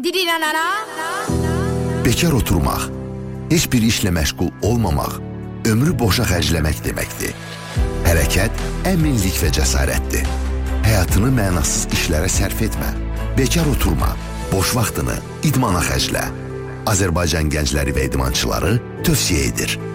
Bekar oturmaq, heç bir işlə məşğul olmamaq, ömrü boşa xərcləmək deməkdir. Hərəkət, əminlik və cəsarətdir. Həyatını mənasız işlərə sərf etmə. Bekar oturma, boş vaxtını idmana xərclə. Azərbaycan gəncləri və idmançıları tövsiyə edir.